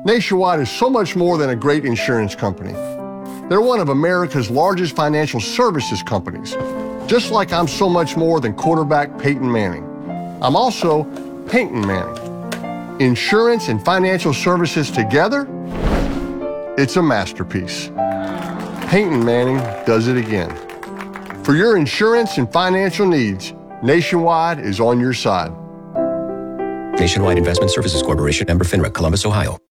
Nationwide is so much more than a great insurance company. They're one of America's largest financial services companies, just like I'm so much more than quarterback Peyton Manning. I'm also Peyton Manning. Insurance and financial services together, it's a masterpiece. Peyton Manning does it again. For your insurance and financial needs, Nationwide is on your side. Nationwide Investment Services Corporation, member FINRA, Columbus, Ohio.